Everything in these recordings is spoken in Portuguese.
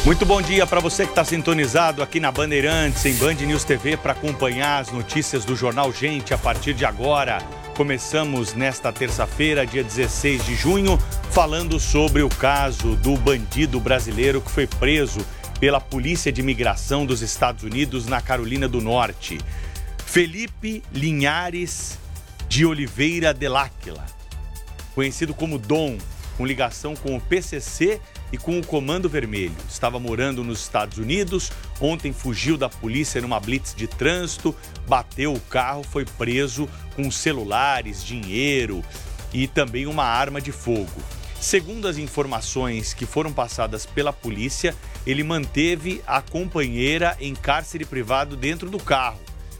Muito bom dia para você que está sintonizado aqui na Bandeirantes, em Band News TV, para acompanhar as notícias do Jornal Gente a partir de agora. Começamos nesta terça-feira, dia 16 de junho, falando sobre o caso do bandido brasileiro que foi preso pela Polícia de Imigração dos Estados Unidos na Carolina do Norte. Felipe Linhares de Oliveira de l'Áquila, conhecido como Dom, com ligação com o PCC e com o Comando Vermelho. Estava morando nos Estados Unidos, ontem fugiu da polícia numa blitz de trânsito, bateu o carro, foi preso com celulares, dinheiro e também uma arma de fogo. Segundo as informações que foram passadas pela polícia, ele manteve a companheira em cárcere privado dentro do carro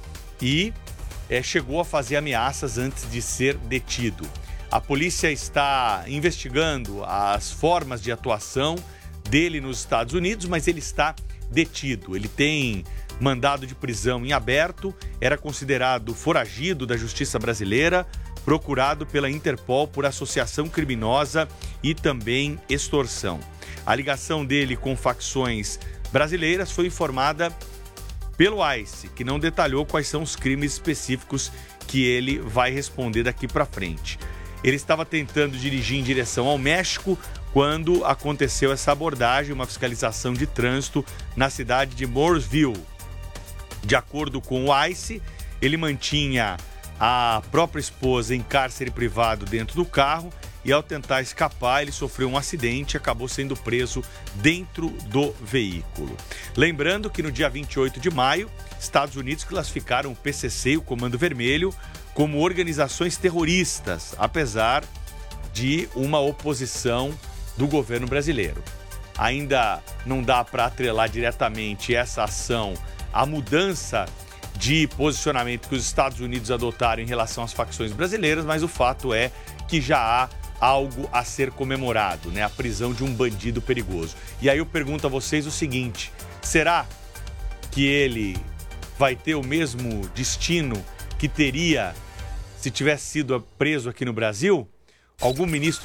e chegou a fazer ameaças antes de ser detido. A polícia está investigando as formas de atuação dele nos Estados Unidos, mas ele está detido. Ele tem mandado de prisão em aberto, era considerado foragido da Justiça Brasileira, procurado pela Interpol por associação criminosa e também extorsão. A ligação dele com facções brasileiras foi informada pelo ICE, que não detalhou quais são os crimes específicos que ele vai responder daqui para frente. Ele estava tentando dirigir em direção ao México quando aconteceu essa abordagem, uma fiscalização de trânsito na cidade de Mooresville. De acordo com o ICE, ele mantinha a própria esposa em cárcere privado dentro do carro e, ao tentar escapar, ele sofreu um acidente e acabou sendo preso dentro do veículo. Lembrando que no dia 28 de maio, Estados Unidos classificaram o PCC e o Comando Vermelho como organizações terroristas, apesar de uma oposição do governo brasileiro. Ainda não dá para atrelar diretamente essa ação à mudança de posicionamento que os Estados Unidos adotaram em relação às facções brasileiras, mas o fato é que já há algo a ser comemorado, né? A prisão de um bandido perigoso. E aí eu pergunto a vocês o seguinte: será que ele vai ter o mesmo destino que teria se tivesse sido preso aqui no Brasil? Algum ministro